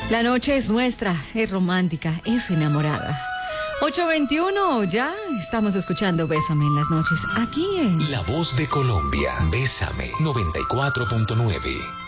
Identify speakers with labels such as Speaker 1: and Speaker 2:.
Speaker 1: La noche es nuestra, es romántica, es enamorada. 8:21, ya estamos escuchando Bésame en las noches, aquí en
Speaker 2: La Voz de Colombia. Bésame 94.9.